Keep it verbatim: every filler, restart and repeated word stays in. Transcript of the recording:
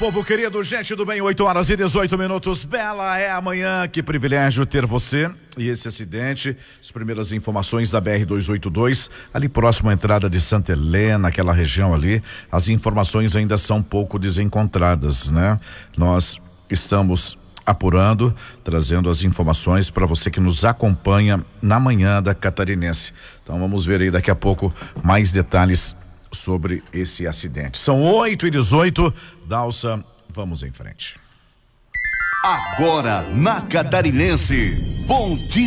povo querido, gente do bem, oito horas e dezoito minutos. Bela é amanhã, que privilégio ter você. E esse acidente, as primeiras informações da B R duzentos e oitenta e dois, ali próximo à entrada de Santa Helena, aquela região ali, as informações ainda são um pouco desencontradas, né? Nós estamos apurando, trazendo as informações para você que nos acompanha na manhã da Catarinense. Então vamos ver aí daqui a pouco mais detalhes sobre esse acidente. São oito e dezoito, Dalsa, vamos em frente. Agora na Catarinense, bom dia.